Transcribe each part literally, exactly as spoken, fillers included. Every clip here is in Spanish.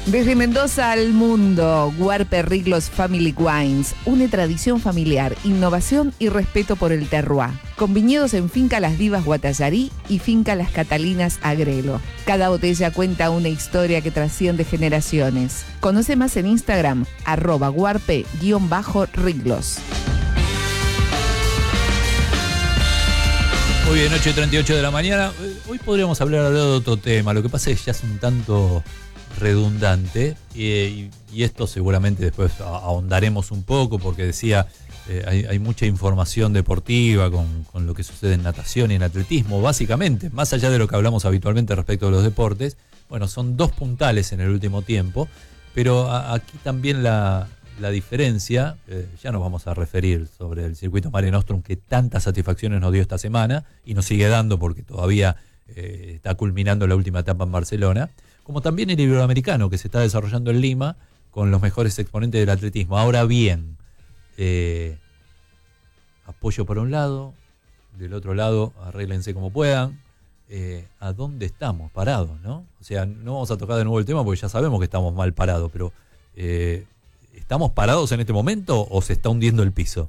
Desde Mendoza al mundo, Guarpe Riglos Family Wines une tradición familiar, innovación y respeto por el terroir. Con viñedos en Finca Las Divas Guatallarí y Finca Las Catalinas Agrelo. Cada botella cuenta una historia que trasciende generaciones. Conoce más en Instagram, arroba guarpe-riglos. Muy bien, ocho y treinta y ocho de la mañana. Hoy podríamos hablar de otro tema. Lo que pasa es que ya es un tanto redundante y, y esto seguramente después ahondaremos un poco porque decía, eh, hay, hay mucha información deportiva con, con lo que sucede en natación y en atletismo, básicamente, más allá de lo que hablamos habitualmente respecto de los deportes. Bueno, son dos puntales en el último tiempo, pero a, aquí también la, la diferencia, eh, ya nos vamos a referir sobre el circuito Mare Nostrum que tantas satisfacciones nos dio esta semana y nos sigue dando porque todavía eh, está culminando la última etapa en Barcelona, como también el iberoamericano que se está desarrollando en Lima con los mejores exponentes del atletismo. Ahora bien, eh, apoyo por un lado, del otro lado arréglense como puedan. Eh, ¿A dónde estamos parados, no? O sea, no vamos a tocar de nuevo el tema porque ya sabemos que estamos mal parados, pero eh, ¿estamos parados en este momento o se está hundiendo el piso?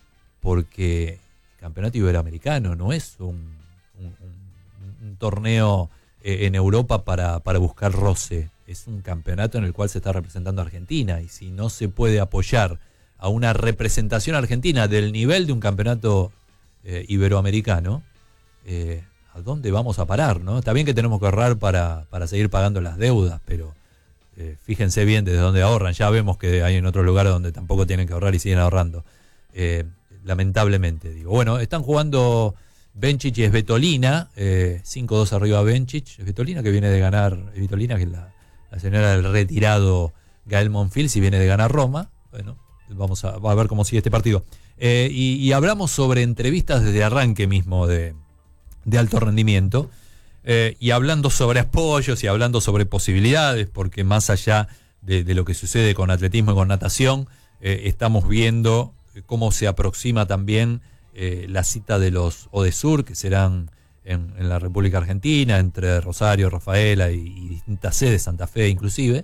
Porque el campeonato iberoamericano no es un, un, un, un torneo en Europa para, para buscar roce. Es un campeonato en el cual se está representando a Argentina y si no se puede apoyar a una representación argentina del nivel de un campeonato eh, iberoamericano, eh, ¿a dónde vamos a parar, no? Está bien que tenemos que ahorrar para, para seguir pagando las deudas, pero eh, fíjense bien desde dónde ahorran. Ya vemos que hay en otros lugares donde tampoco tienen que ahorrar y siguen ahorrando. Eh, lamentablemente, digo. Bueno, están jugando Bencic y Svitolina, eh, cinco dos arriba Bencic, Svitolina que viene de ganar, Svitolina que es la, la señora del retirado Gael Monfils y viene de ganar Roma. Bueno, vamos a, a ver cómo sigue este partido. Eh, y, y hablamos sobre entrevistas desde arranque mismo de, de alto rendimiento, eh, y hablando sobre apoyos y hablando sobre posibilidades, porque más allá de, de lo que sucede con atletismo y con natación, eh, estamos viendo cómo se aproxima también Eh, la cita de los ODESUR, que serán en, en la República Argentina, entre Rosario, Rafaela y, y distintas sedes, Santa Fe inclusive,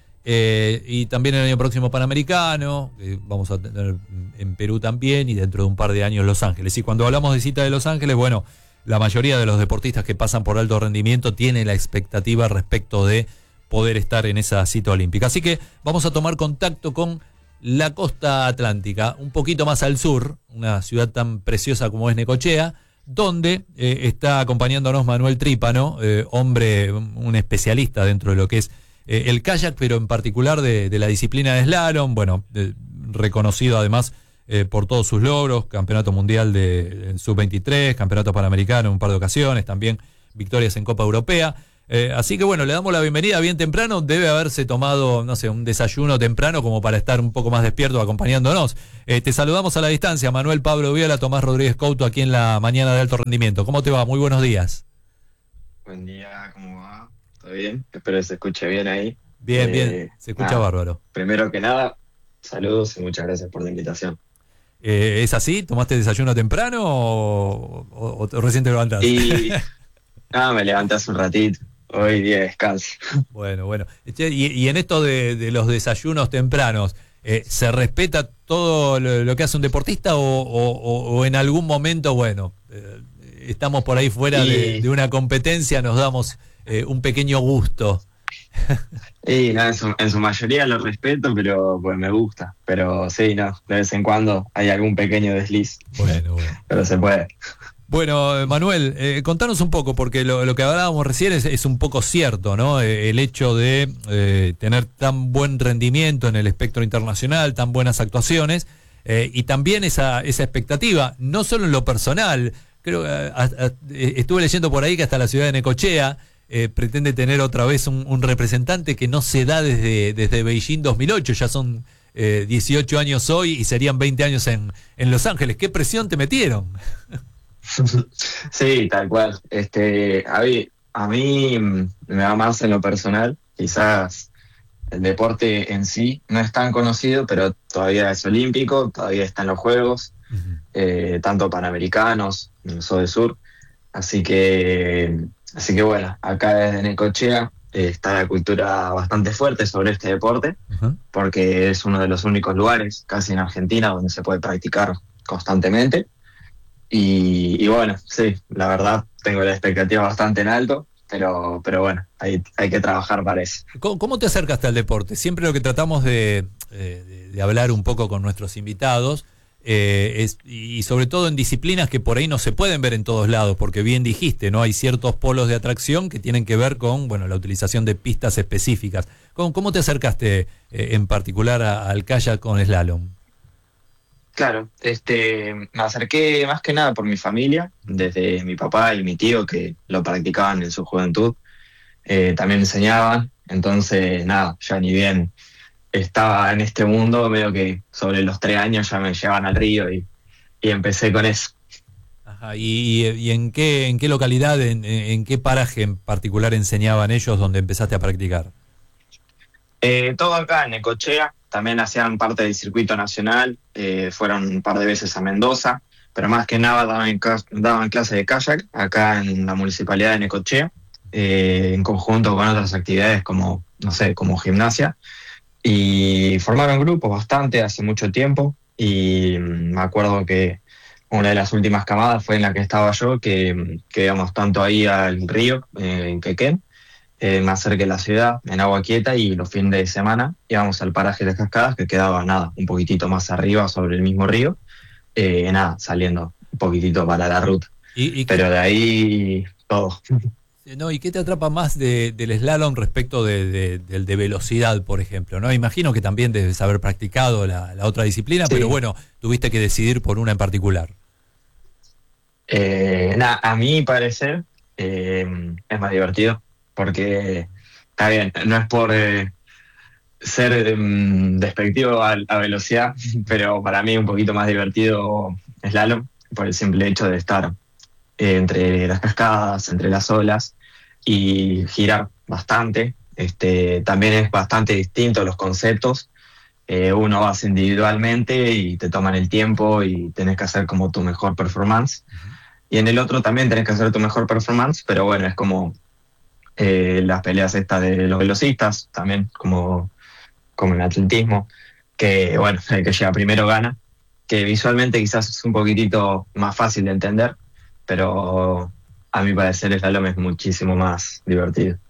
eh, y también el año próximo Panamericano, que vamos a tener en Perú también, y dentro de un par de años Los Ángeles. Y cuando hablamos de cita de Los Ángeles, bueno, la mayoría de los deportistas que pasan por alto rendimiento tiene la expectativa respecto de poder estar en esa cita olímpica. Así que vamos a tomar contacto con la costa atlántica, un poquito más al sur, una ciudad tan preciosa como es Necochea, donde eh, está acompañándonos Manuel Trípano, eh, hombre, un especialista dentro de lo que es eh, el kayak, pero en particular de, de la disciplina de slalom, bueno, eh, reconocido además eh, por todos sus logros, campeonato mundial de sub veintitrés, campeonato panamericano en un par de ocasiones, también victorias en Copa Europea. Eh, así que bueno, le damos la bienvenida bien temprano. Debe haberse tomado, no sé, un desayuno temprano como para estar un poco más despierto acompañándonos. Eh, te saludamos a la distancia, Manuel Pablo Viola, Tomás Rodríguez Couto, aquí en la mañana de alto rendimiento. ¿Cómo te va? Muy buenos días. Buen día, ¿cómo va? ¿Todo bien? Espero que se escuche bien ahí. Bien, eh, bien, se escucha nada, bárbaro. Primero que nada, saludos y muchas gracias por la invitación. Eh, ¿Es así? ¿Tomaste desayuno temprano o, o, o recién te levantaste? Y nada, me levanté hace un ratito. Hoy día de descanso. Bueno, bueno. Che, y, y en esto de, de los desayunos tempranos, eh, ¿se respeta todo lo, lo que hace un deportista o, o, o en algún momento, bueno, eh, estamos por ahí fuera y, de, de una competencia, nos damos eh, un pequeño gusto? Y nada, en su, en su mayoría lo respeto, pero pues me gusta. Pero sí, no, de vez en cuando hay algún pequeño desliz. Bueno, bueno. Pero se puede. Bueno, Manuel, eh, contanos un poco, porque lo, lo que hablábamos recién es, es un poco cierto, ¿no? Eh, el hecho de eh, tener tan buen rendimiento en el espectro internacional, tan buenas actuaciones, eh, y también esa, esa expectativa, no solo en lo personal, creo que a, a, estuve leyendo por ahí que hasta la ciudad de Necochea eh, pretende tener otra vez un, un representante que no se da desde, desde Beijing dos mil ocho, ya son eh, dieciocho años hoy y serían veinte años en, en Los Ángeles. ¿Qué presión te metieron? Sí, tal cual. Este, a mí, a mí me va más en lo personal. Quizás el deporte en sí no es tan conocido, pero todavía es olímpico, todavía está en los Juegos, uh-huh. eh, tanto panamericanos, en el SODESUR. Así que, así que bueno, acá desde Necochea eh, está la cultura bastante fuerte sobre este deporte, Ujú. porque es uno de los únicos lugares, casi en Argentina, donde se puede practicar constantemente. Y, y bueno, sí, la verdad tengo la expectativa bastante en alto, pero, pero bueno, hay, hay que trabajar para eso. ¿Cómo, cómo te acercaste al deporte? Siempre lo que tratamos de, eh, de, de hablar un poco con nuestros invitados, eh, es, y sobre todo en disciplinas que por ahí no se pueden ver en todos lados, porque bien dijiste, ¿no? Hay ciertos polos de atracción que tienen que ver con, bueno, la utilización de pistas específicas. ¿Cómo, cómo te acercaste eh, en particular a- al kayak con slalom? Claro, este, me acerqué más que nada por mi familia, desde mi papá y mi tío que lo practicaban en su juventud, eh, también enseñaban, entonces nada, ya ni bien estaba en este mundo, veo que sobre los tres años ya me llevaban al río y, y empecé con eso. Ajá, ¿y, y, y en qué, en qué localidad, en, en qué paraje en particular enseñaban ellos donde empezaste a practicar? Eh, todo acá en Necochea, también hacían parte del circuito nacional, eh, fueron un par de veces a Mendoza, pero más que nada daban, ca- daban clases de kayak acá en la municipalidad de Necochea, eh, en conjunto con otras actividades como, no sé, como gimnasia, y formaron grupos bastante hace mucho tiempo, y mm, me acuerdo que una de las últimas camadas fue en la que estaba yo, que, mm, que íbamos tanto ahí al río, eh, en Quequén, eh, más cerca de la ciudad, en Agua Quieta, y los fines de semana íbamos al paraje de las Cascadas, que quedaba nada, un poquitito más arriba sobre el mismo río, eh, nada, saliendo un poquitito para la ruta. ¿Y, y qué, Pero de ahí todo. no, ¿y qué te atrapa más de, del slalom respecto de, de- del de velocidad, por ejemplo? ¿No? Imagino que también debes haber practicado la, la otra disciplina, Sí. pero bueno, tuviste que decidir por una en particular. Eh, nada, a mi parecer eh, es más divertido, porque está bien, no es por eh, ser em, despectivo a, a velocidad, pero para mí un poquito más divertido slalom, por el simple hecho de estar eh, entre las cascadas, entre las olas y girar bastante. Este, también es bastante distinto los conceptos. Eh, uno vas individualmente y te toman el tiempo y tenés que hacer como tu mejor performance. Y en el otro también tenés que hacer tu mejor performance, pero bueno, es como eh, las peleas estas de los velocistas, también como, como en atletismo, que bueno, el que llega primero gana, que visualmente quizás es un poquitito más fácil de entender, pero a mi parecer el slalom es muchísimo más divertido.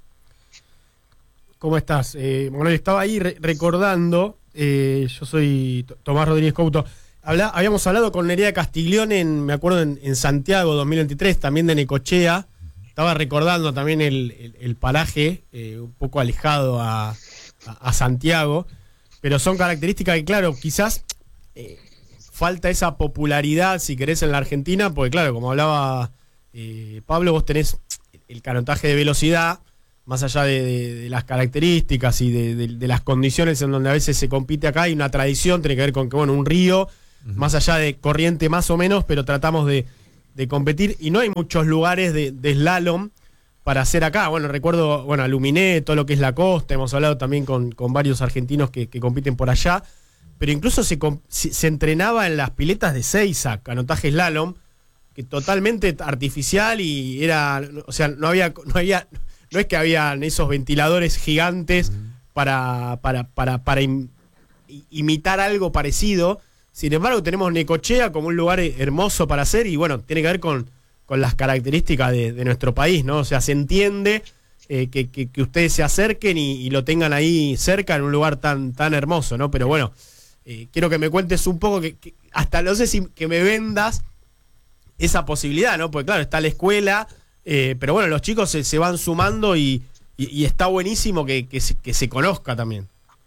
¿Cómo estás? Eh, Manuel, estaba ahí re- recordando, eh, yo soy T- Tomás Rodríguez Couto. Habla- habíamos hablado con Nerea Castiglione, en, me acuerdo, en, en Santiago dos mil veintitrés, también de Necochea. Estaba recordando también el, el- el paraje, eh, un poco alejado a, a- a Santiago, pero son características que, claro, quizás eh, falta esa popularidad, si querés, en la Argentina, porque, claro, como hablaba eh, Pablo, vos tenés el canotaje de velocidad, más allá de, de- de las características y de, de- de las condiciones en donde a veces se compite acá, hay una tradición, tiene que ver con que, bueno, un río, más allá de corriente más o menos, pero tratamos de, de competir, y no hay muchos lugares de, de slalom para hacer acá. Bueno, recuerdo, bueno, Aluminé, todo lo que es la costa, hemos hablado también con, con varios argentinos que, que compiten por allá, pero incluso se, com- se, se entrenaba en las piletas de Seiza, canotaje slalom, que totalmente artificial, y era, o sea, no había, no había, no es que habían esos ventiladores gigantes para, para, para, para im- i- imitar algo parecido. Sin embargo, tenemos Necochea como un lugar hermoso para hacer, y bueno, tiene que ver con, con las características de, de nuestro país, ¿no? O sea, se entiende eh, que, que, que ustedes se acerquen y, y lo tengan ahí cerca en un lugar tan, tan hermoso, ¿no? Pero bueno, eh, quiero que me cuentes un poco, que, que hasta no sé si que me vendas esa posibilidad, ¿no? Porque claro, está la escuela, eh, pero bueno, los chicos se, se van sumando, y, y, y está buenísimo que, que, se, que se conozca también.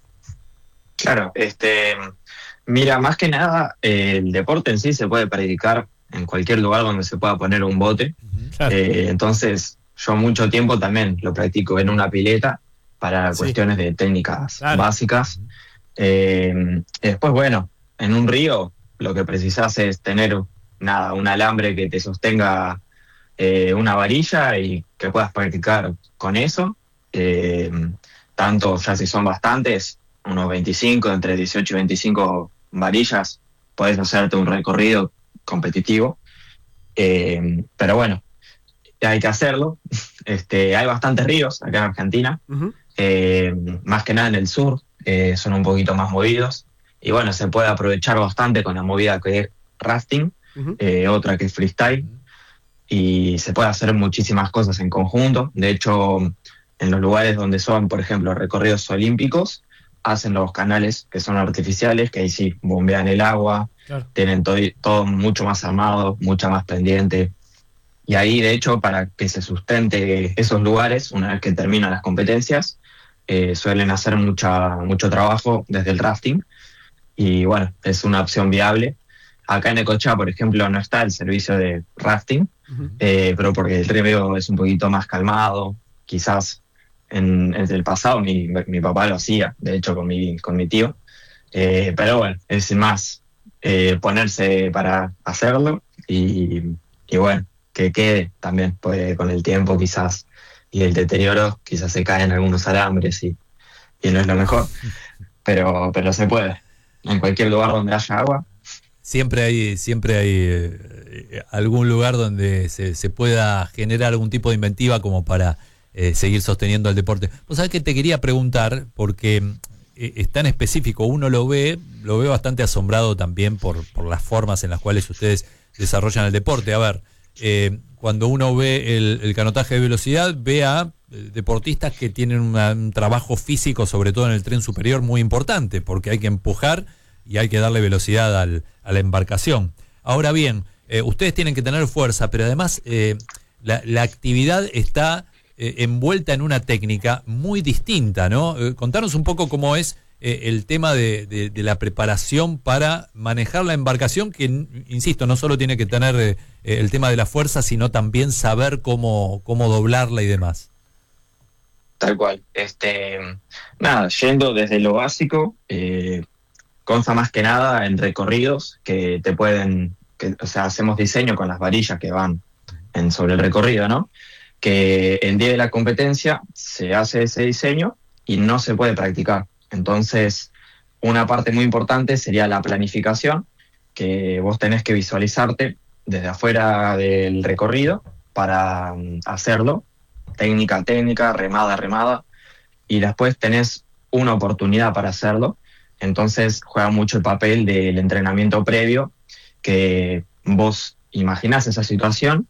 Claro, este, mira, más que nada, eh, el deporte en sí se puede practicar en cualquier lugar donde se pueda poner un bote. Claro. Eh, entonces, yo mucho tiempo también lo practico en una pileta para Sí. cuestiones de técnicas Claro. básicas. Eh, después, bueno, en un río lo que precisas es tener nada, un alambre que te sostenga eh, una varilla y que puedas practicar con eso. Eh, tanto ya si son bastantes, unos veinticinco, entre dieciocho y veinticinco varillas, podés hacerte un recorrido competitivo. Eh, pero bueno, hay que hacerlo. este, hay bastantes ríos acá en Argentina, Uh-huh. eh, más que nada en el sur, eh, son un poquito más movidos. Y bueno, se puede aprovechar bastante con la movida que es rafting, Uh-huh. eh, otra que es freestyle, y se puede hacer muchísimas cosas en conjunto. De hecho, en los lugares donde son, por ejemplo, recorridos olímpicos, hacen los canales que son artificiales, que ahí sí bombean el agua, Claro. tienen todo, todo mucho más armado, mucha más pendiente. Y ahí, de hecho, para que se sustente esos lugares, una vez que terminan las competencias, eh, suelen hacer mucha, mucho trabajo desde el rafting. Y bueno, es una opción viable. Acá en Necochea, por ejemplo, no está el servicio de rafting, Uh-huh. eh, pero porque el río es un poquito más calmado. Quizás en, en el pasado mi, mi papá lo hacía, de hecho con mi, con mi tío. Eh, pero bueno, es más eh, ponerse para hacerlo y, y bueno, que quede también, pues con el tiempo quizás y el deterioro quizás se caen algunos alambres y, y no es lo mejor, pero, pero se puede. En cualquier lugar donde haya agua. Siempre hay, siempre hay eh, algún lugar donde se, se pueda generar algún tipo de inventiva como para eh, seguir sosteniendo el deporte. Vos sabés que te quería preguntar, porque eh, es tan específico, uno lo ve, lo ve bastante asombrado también por, por las formas en las cuales ustedes desarrollan el deporte. A ver, eh, cuando uno ve el, el canotaje de velocidad, ve a eh, deportistas que tienen una, un trabajo físico, sobre todo en el tren superior, muy importante, porque hay que empujar y hay que darle velocidad al, a la embarcación. Ahora bien, eh, ustedes tienen que tener fuerza, pero además eh, la, la actividad está eh, envuelta en una técnica muy distinta, ¿no? Eh, contanos un poco cómo es eh, el tema de, de, de la preparación para manejar la embarcación, que, insisto, no solo tiene que tener eh, el tema de la fuerza, sino también saber cómo, cómo doblarla y demás. Tal cual. Este, nada, yendo desde lo básico, eh, consta más que nada en recorridos que te pueden, que, o sea, hacemos diseño con las varillas que van en, sobre el recorrido, ¿no? Que el día de la competencia se hace ese diseño y no se puede practicar. Entonces, una parte muy importante sería la planificación, que vos tenés que visualizarte desde afuera del recorrido para um, hacerlo, técnica a técnica, remada a remada, y después tenés una oportunidad para hacerlo. Entonces juega mucho el papel del entrenamiento previo, que vos imaginás esa situación,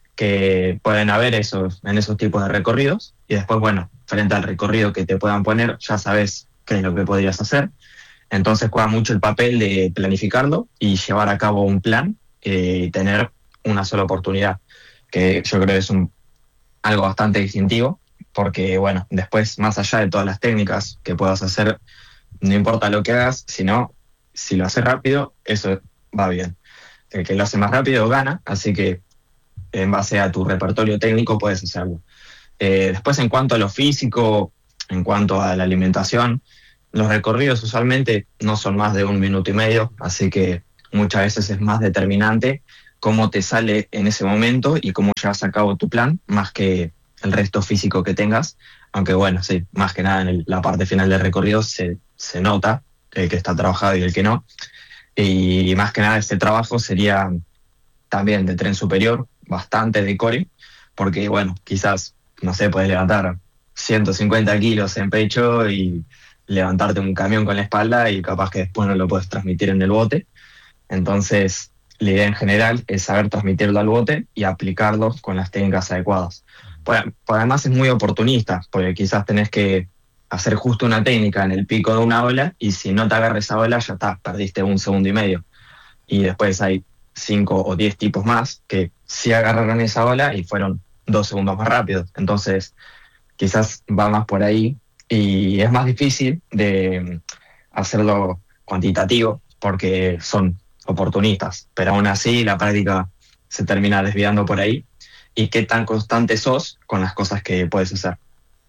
que pueden haber esos, en esos tipos de recorridos, y después, bueno, frente al recorrido que te puedan poner, ya sabes qué es lo que podrías hacer. Entonces juega mucho el papel de planificarlo y llevar a cabo un plan eh, y tener una sola oportunidad, que yo creo que es un, algo bastante distintivo, porque, bueno, después, más allá de todas las técnicas que puedas hacer, no importa lo que hagas, sino si lo haces rápido, eso va bien. El que lo hace más rápido gana, así que en base a tu repertorio técnico puedes hacerlo. Eh, después, en cuanto a lo físico, en cuanto a la alimentación, los recorridos usualmente no son más de un minuto y medio, así que muchas veces es más determinante cómo te sale en ese momento y cómo llevas a cabo tu plan, más que el resto físico que tengas. Aunque bueno, sí, más que nada en el, la parte final del recorrido se, se nota el que está trabajado y el que no. Y, y más que nada este trabajo sería también de tren superior, bastante de core, porque bueno, quizás, no sé, puedes levantar ciento cincuenta kilos en pecho y levantarte un camión con la espalda y capaz que después no lo puedes transmitir en el bote. Entonces, la idea en general es saber transmitirlo al bote y aplicarlo con las técnicas adecuadas. Pues, pues además es muy oportunista, porque quizás tenés que hacer justo una técnica en el pico de una ola y si no te agarra esa ola ya está, perdiste un segundo y medio. Y después hay cinco o diez tipos más que sí agarraron esa ola y fueron dos segundos más rápidos. Entonces quizás va más por ahí y es más difícil de hacerlo cuantitativo porque son oportunistas, pero aún así la práctica se termina desviando por ahí. Y qué tan constante sos con las cosas que puedes hacer.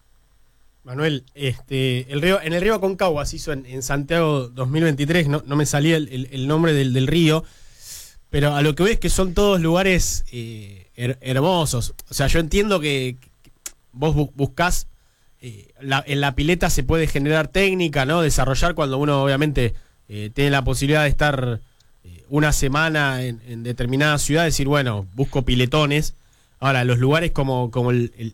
Manuel, este, el río, en el río Aconcagua se hizo en, en Santiago dos mil veintitrés, no, no me salía el, el, el nombre del, del río, pero a lo que veo es que son todos lugares eh, her, hermosos. O sea, yo entiendo que, que vos bu buscás, eh, la, en la pileta se puede generar técnica, ¿no? Desarrollar cuando uno obviamente eh, tiene la posibilidad de estar eh, una semana en, en determinada ciudad, decir, bueno, busco piletones. Ahora, los lugares como, como el, el,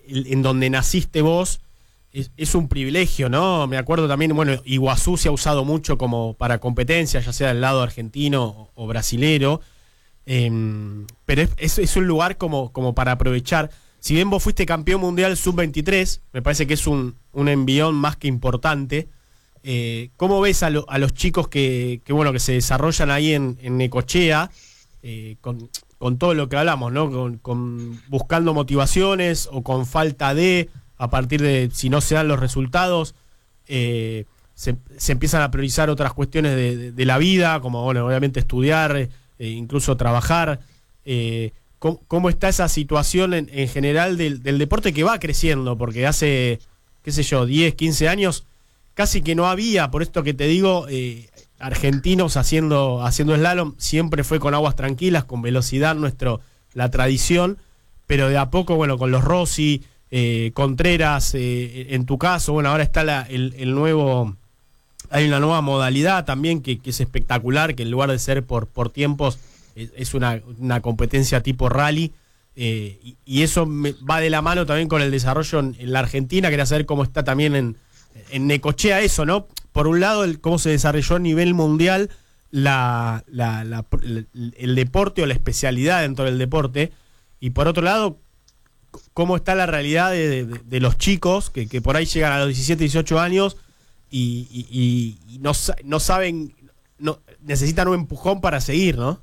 el, en donde naciste vos, es, es un privilegio, ¿no? Me acuerdo también, bueno, Iguazú se ha usado mucho como para competencia, ya sea del lado argentino o, o brasilero, eh, pero es, es, es un lugar como, como para aprovechar. Si bien vos fuiste campeón mundial sub veintitrés, me parece que es un, un envión más que importante. Eh, ¿Cómo ves a, lo, a los chicos que, que, bueno, que se desarrollan ahí en, en Necochea, eh, con, con todo lo que hablamos, ¿no? Con, con buscando motivaciones o con falta de, a partir de si no se dan los resultados, eh, se, se empiezan a priorizar otras cuestiones de, de, de la vida, como, bueno, obviamente estudiar, eh, incluso trabajar. Eh, ¿cómo, ¿Cómo está esa situación en, en general del, del deporte que va creciendo? Porque hace, qué sé yo, diez, quince años casi que no había, por esto que te digo, eh, argentinos haciendo haciendo slalom, siempre fue con aguas tranquilas, con velocidad, nuestro la tradición, pero de a poco, bueno, con los Rossi, eh, Contreras, eh, en tu caso, bueno, ahora está la, el, el nuevo, hay una nueva modalidad también que, que es espectacular, que en lugar de ser por, por tiempos, es, es una, una competencia tipo rally, eh, y, y eso me, va de la mano también con el desarrollo en, en la Argentina. Quería saber cómo está también en En Necochea eso, ¿no? Por un lado, el, cómo se desarrolló a nivel mundial la, la, la, la, el deporte o la especialidad dentro del deporte, y por otro lado, cómo está la realidad de, de, de los chicos que, que por ahí llegan a los diecisiete, dieciocho años y, y, y, y no, no saben, no, necesitan un empujón para seguir, ¿no?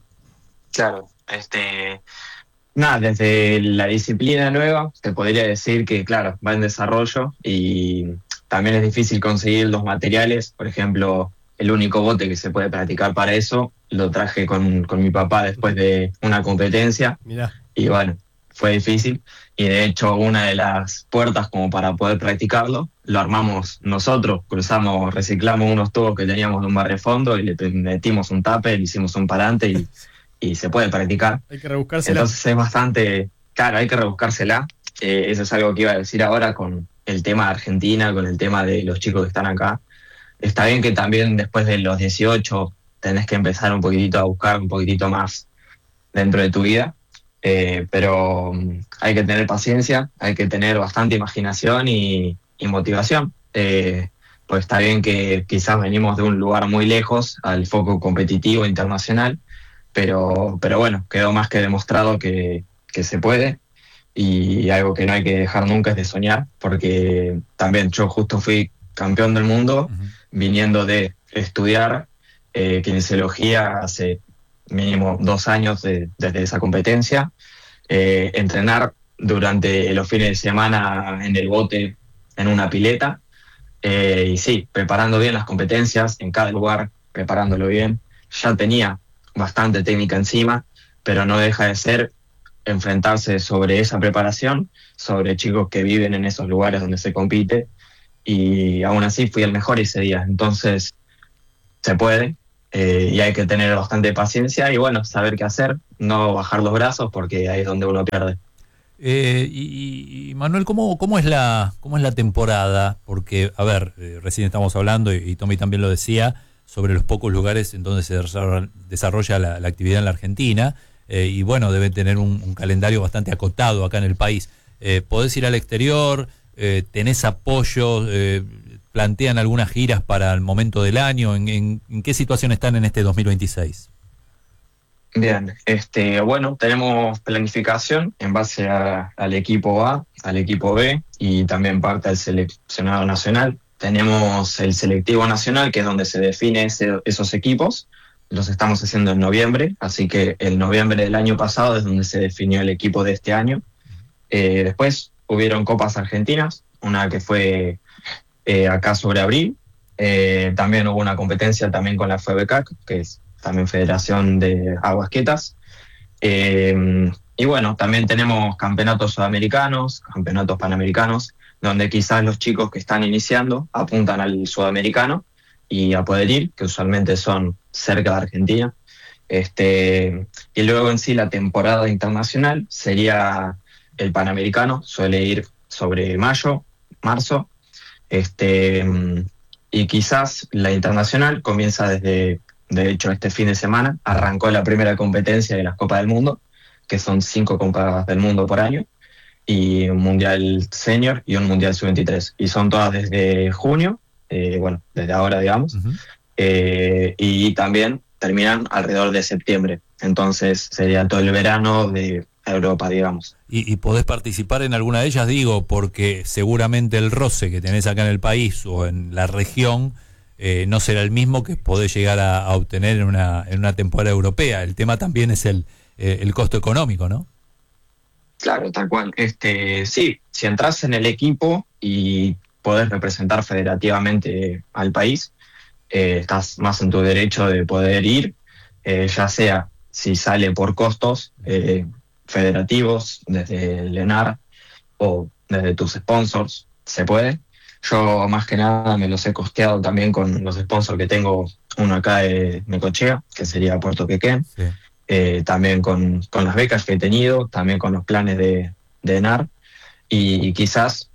Claro, este... Nada, desde la disciplina nueva, te podría decir que, claro, va en desarrollo y también es difícil conseguir los materiales. Por ejemplo, el único bote que se puede practicar para eso lo traje con, con mi papá después de una competencia. Mirá. Y bueno, fue difícil. Y de hecho, una de las puertas como para poder practicarlo, lo armamos nosotros. Cruzamos, reciclamos unos tubos que teníamos de un barrefondo y le metimos un tupper, le hicimos un parante y... y se puede practicar. Hay que rebuscársela. Entonces es bastante, claro, hay que rebuscársela. Eh, eso es algo que iba a decir ahora con el tema de Argentina, con el tema de los chicos que están acá. Está bien que también después de los dieciocho tenés que empezar un poquitito a buscar un poquitito más dentro de tu vida, eh, pero hay que tener paciencia, hay que tener bastante imaginación y, y motivación. Eh, pues está bien que quizás venimos de un lugar muy lejos al foco competitivo internacional, Pero, pero bueno, quedó más que demostrado que, que se puede, y algo que no hay que dejar nunca es de soñar, porque también yo justo fui campeón del mundo, uh-huh. viniendo de estudiar eh, kinesiología hace mínimo dos años de, desde esa competencia, eh, entrenar durante los fines de semana en el bote, en una pileta, eh, y sí, preparando bien las competencias en cada lugar, preparándolo bien. Ya tenía bastante técnica encima, pero no deja de ser enfrentarse sobre esa preparación, sobre chicos que viven en esos lugares donde se compite, y aún así fui el mejor ese día. Entonces se puede, eh, y hay que tener bastante paciencia y bueno, saber qué hacer, no bajar los brazos, porque ahí es donde uno pierde. Eh, y, y Manuel, ¿cómo, cómo es la cómo es la temporada? Porque, a ver, eh, recién estamos hablando, y, y Tommy también lo decía, sobre los pocos lugares en donde se desarrolla la, la actividad en la Argentina, eh, y bueno, debe tener un, un calendario bastante acotado acá en el país. Eh, ¿podés ir al exterior? Eh, ¿Tenés apoyo? Eh, ¿Plantean algunas giras para el momento del año? ¿En, en, en qué situación están en este dos mil veintiséis? Bien, este, bueno, tenemos planificación en base a, al equipo A, al equipo B y también parte del seleccionado nacional. Tenemos el selectivo nacional, que es donde se define ese, esos equipos. Los estamos haciendo en noviembre, así que el noviembre del año pasado es donde se definió el equipo de este año. Eh, después hubieron copas argentinas, una que fue eh, acá sobre abril. Eh, también hubo una competencia también con la F E B C A C, que es también Federación de Aguas Quietas. Eh, y bueno, también tenemos campeonatos sudamericanos, campeonatos panamericanos, donde quizás los chicos que están iniciando apuntan al sudamericano y a poder ir, que usualmente son cerca de Argentina. Este, y luego en sí la temporada internacional sería el panamericano, suele ir sobre mayo, marzo, este, y quizás la internacional comienza desde, de hecho este fin de semana, arrancó la primera competencia de las Copas del Mundo, que son cinco Copas del Mundo por año. y un mundial senior y un mundial sub veintitrés. Y son todas desde junio, eh, bueno, desde ahora, digamos, Uh-huh. eh, y también terminan alrededor de septiembre. Entonces sería todo el verano de Europa, digamos. Y, y podés participar en alguna de ellas, digo, porque seguramente el roce que tenés acá en el país o en la región eh, no será el mismo que podés llegar a, a obtener en una, en una temporada europea. El tema también es el, eh, el costo económico, ¿no? Claro, tal cual. Este, sí, si entras en el equipo y podés representar federativamente al país, eh, estás más en tu derecho de poder ir, eh, ya sea si sale por costos eh, federativos, desde el ENAR o desde tus sponsors, se puede. Yo más que nada me los he costeado también con los sponsors que tengo, uno acá de Necochea, que sería Puerto Quequén, Sí. eh, también con, con las becas que he tenido, también con los planes de, de ENAR, y, y quizás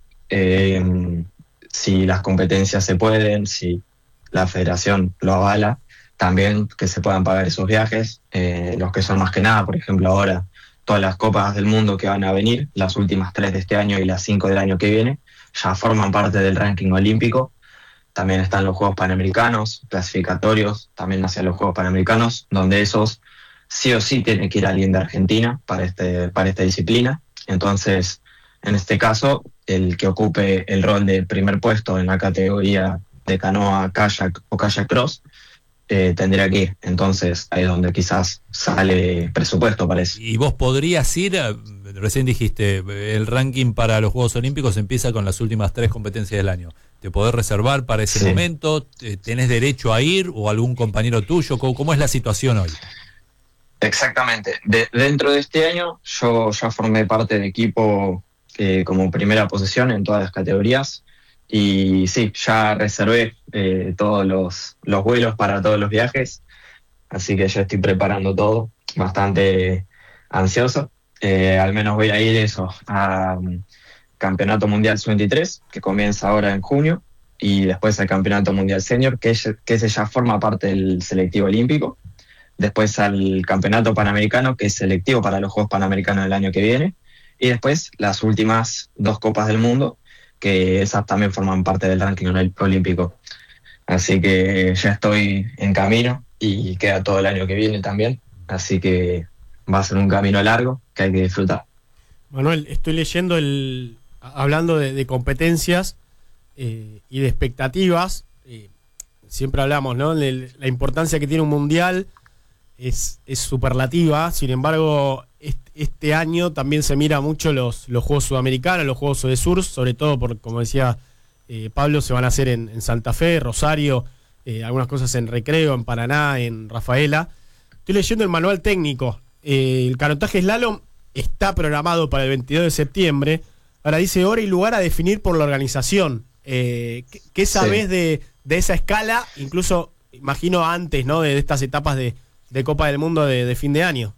eh, si las competencias se pueden, si la federación lo avala, también que se puedan pagar esos viajes, eh, los que son más que nada, por ejemplo ahora, todas las copas del mundo que van a venir, las últimas tres de este año y las cinco del año que viene, ya forman parte del ranking olímpico. También están los Juegos Panamericanos, clasificatorios, también hacia los Juegos Panamericanos, donde esos sí o sí tiene que ir alguien de Argentina para, este, para esta disciplina. Entonces, en este caso, el que ocupe el rol de primer puesto en la categoría de canoa, kayak o kayak cross, eh, tendría que ir. Entonces, ahí es donde quizás sale presupuesto para eso. Y vos podrías ir, a, recién dijiste, el ranking para los Juegos Olímpicos empieza con las últimas tres competencias del año. ¿Te podés reservar para ese Sí. momento? ¿Tenés derecho a ir o algún compañero tuyo? ¿Cómo, cómo es la situación hoy? Exactamente. De, dentro de este año yo ya formé parte del equipo eh, como primera posición en todas las categorías y sí, ya reservé eh, todos los, los vuelos para todos los viajes, así que ya estoy preparando todo, bastante ansioso. Eh, al menos voy a ir eso a um, Campeonato Mundial sub veintitrés, que comienza ahora en junio, y después al Campeonato Mundial Senior, que, que ese ya forma parte del selectivo olímpico. Después al Campeonato Panamericano, que es selectivo para los Juegos Panamericanos del año que viene, y después las últimas dos Copas del Mundo, que esas también forman parte del ranking olímpico. Así que ya estoy en camino y queda todo el año que viene también, así que va a ser un camino largo que hay que disfrutar. Manuel, estoy leyendo, el hablando de, de competencias eh, y de expectativas, eh, siempre hablamos, ¿no?, de la importancia que tiene un mundial. Es, es superlativa, sin embargo, este, este año también se mira mucho los, los Juegos Sudamericanos, los Juegos Sudesur, sobre todo por, como decía eh, Pablo, se van a hacer en, en Santa Fe, Rosario, eh, algunas cosas en Recreo, en Paraná, en Rafaela. Estoy leyendo el manual técnico. Eh, el canotaje slalom está programado para el veintidós de septiembre. Ahora dice hora y lugar a definir por la organización. Eh, ¿qué, qué sabés sí. de, de esa escala? Incluso, imagino antes, ¿no?, de, de estas etapas de de Copa del Mundo de, de fin de año.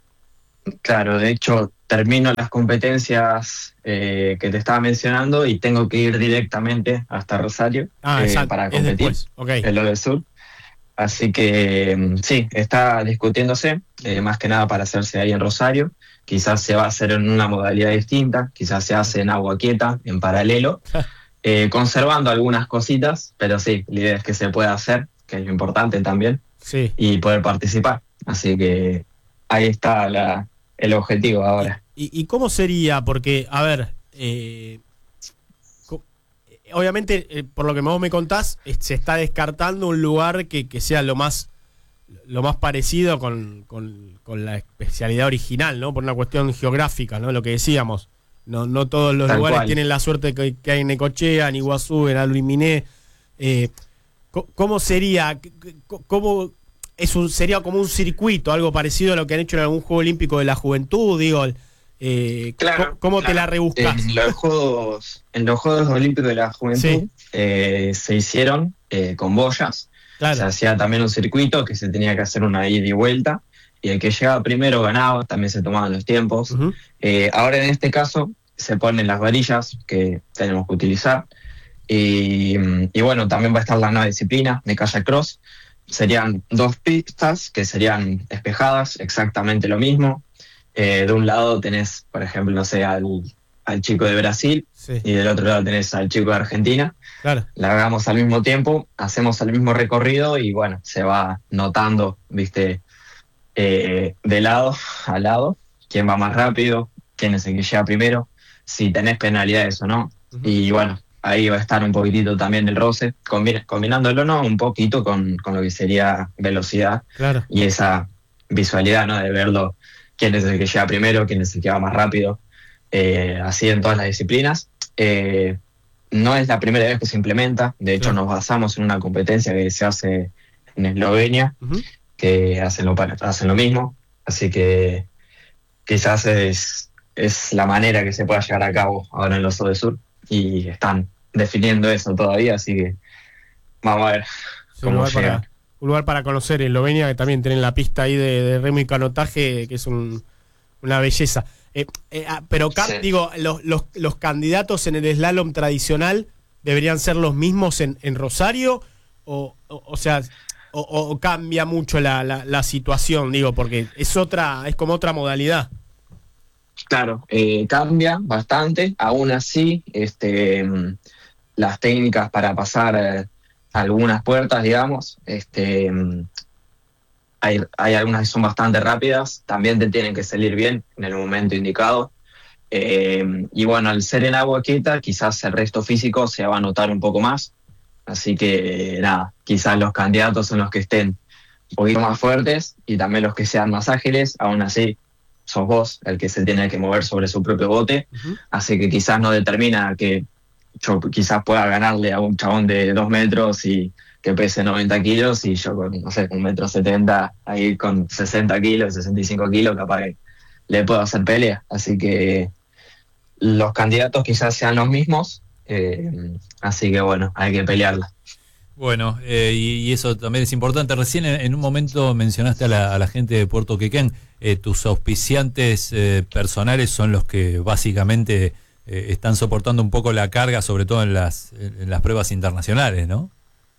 Claro, de hecho termino las competencias eh, que te estaba mencionando y tengo que ir directamente hasta Rosario ah, eh, para competir okay. en lo del sur. Así que sí, está discutiéndose, eh, más que nada para hacerse ahí en Rosario. Quizás se va a hacer en una modalidad distinta, quizás se hace en agua quieta, en paralelo, eh, conservando algunas cositas, pero sí, la idea es que se pueda hacer, que es lo importante también. Sí. Y poder participar. Así que ahí está la, el objetivo ahora. ¿Y, y cómo sería? Porque, a ver, eh, obviamente, eh, por lo que vos me contás, eh, se está descartando un lugar que, que sea lo más lo más parecido con, con, con la especialidad original, ¿no? Por una cuestión geográfica, ¿no? Lo que decíamos. No, no todos los Tal lugares cual. tienen la suerte que, que hay en Necochea, en Iguazú, en Aluiminé. Eh, ¿Cómo sería? ¿Cómo es un, sería como un circuito, algo parecido a lo que han hecho en algún Juego Olímpico de la Juventud? Digo, eh, claro, ¿cómo claro. te la rebuscas? En los Juegos, en los Juegos Olímpicos de la Juventud Sí. eh, se hicieron eh, con boyas. Claro. Se hacía también un circuito que se tenía que hacer una ida y vuelta. Y el que llegaba primero ganaba, también se tomaban los tiempos. Uh-huh. Eh, ahora en este caso se ponen las varillas que tenemos que utilizar. Y, y bueno, también va a estar la nueva disciplina de kayak cross. Serían dos pistas que serían despejadas, exactamente lo mismo. Eh, de un lado tenés, por ejemplo, no sé, al, al chico de Brasil Sí, y del otro lado tenés al chico de Argentina. claro. La hagamos al mismo tiempo, hacemos el mismo recorrido y bueno, se va notando, viste, eh, de lado a lado, quién va más rápido, quién es el que llega primero, si tenés penalidades o no. Ujú. Y bueno, ahí va a estar un poquitito también el roce, combi- combinándolo, ¿no? Un poquito con, con lo que sería velocidad Claro. y esa visualidad, ¿no? De verlo, quién es el que llega primero, quién es el que va más rápido, eh, así en todas las disciplinas. Eh, no es la primera vez que se implementa, de hecho Claro. nos basamos en una competencia que se hace en Eslovenia, Ujú. que hacen lo, pa- hacen lo mismo, así que quizás es, es la manera que se pueda llevar a cabo ahora en los Sode Sur y están definiendo eso todavía, así que vamos a ver Sí, un cómo lugar llega. para, un lugar para conocer, Eslovenia, que también tienen la pista ahí de, de remo y canotaje, que es un- una belleza. Eh, eh, ah, pero, Cap, Sí. digo, los, los, los candidatos en el slalom tradicional deberían ser los mismos en, en Rosario, o, o, o sea, o, o cambia mucho la, la, la situación, digo, porque es otra, es como otra modalidad. Claro, eh, cambia bastante, aún así, este, mm, las técnicas para pasar eh, algunas puertas, digamos, este, mm, hay, hay algunas que son bastante rápidas, también te tienen que salir bien en el momento indicado. Eh, y bueno, al ser en agua quieta, quizás el resto físico se va a notar un poco más. Así que eh, nada, quizás los candidatos son los que estén un poquito más fuertes y también los que sean más ágiles, aún así sos vos el que se tiene que mover sobre su propio bote, Ujú. así que quizás no determina que yo quizás pueda ganarle a un chabón de dos metros y que pese noventa kilos y yo con, no sé, un metro setenta, ahí con sesenta kilos, sesenta y cinco kilos, capaz que le puedo hacer pelea, así que los candidatos quizás sean los mismos, eh, así que bueno, hay que pelearla. Bueno, eh, y, y eso también es importante. Recién en, en un momento mencionaste a la, a la gente de Puerto Quequén. Eh, tus auspiciantes eh, personales son los que básicamente eh, están soportando un poco la carga, sobre todo en las, en las pruebas internacionales, ¿no?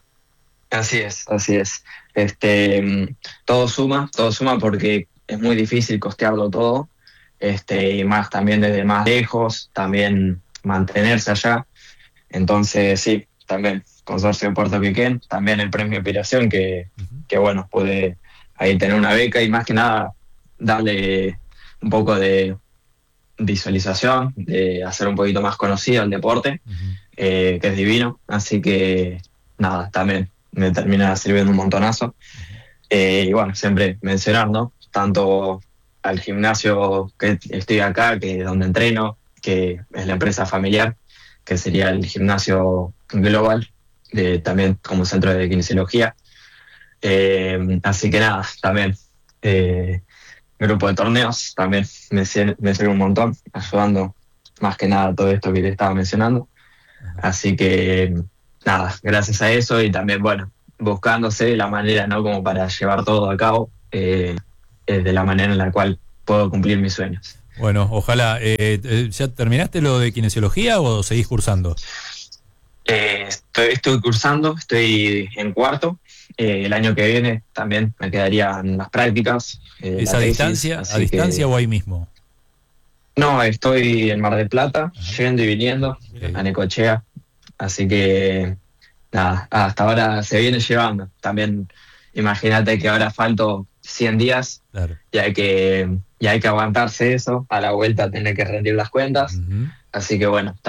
Así es, así es. Este, mm, todo suma, todo suma porque es muy difícil costearlo todo, este, y más también desde más lejos, también mantenerse allá. Entonces, sí, también Consorcio de Puerto Quequén, también el Premio Inspiración, que, Uh-huh. que bueno, puede ahí tener una beca y más que nada darle un poco de visualización, de hacer un poquito más conocido el deporte, Uh-huh. eh, que es divino. Así que nada, también me termina sirviendo un montonazo. Eh, y bueno, siempre mencionar, ¿no? Tanto al gimnasio que estoy acá, que es donde entreno, que es la empresa familiar, que sería el gimnasio Global, de, también como centro de kinesiología. Eh, así que nada, también eh, grupo de torneos, también me, sir- me sirve un montón, ayudando más que nada a todo esto que te estaba mencionando. Así que nada, gracias a eso y también, bueno, buscándose la manera, ¿no? Como para llevar todo a cabo, eh, eh, de la manera en la cual puedo cumplir mis sueños. Bueno, ojalá. Eh, eh, ¿Ya terminaste lo de kinesiología o seguís cursando? Eh, estoy, estoy cursando, estoy en cuarto. Eh, el año que viene también me quedarían las prácticas. eh, ¿Es la a tesis, distancia, a así distancia que- o ahí mismo? No, estoy en Mar del Plata, Ajá. yendo y viniendo, Ok. a Necochea. Así que nada, hasta ahora se viene llevando. También imagínate que ahora falto cien días Claro. y hay que, y hay que aguantarse eso. A la vuelta tener que rendir las cuentas. Uh-huh. Así que bueno,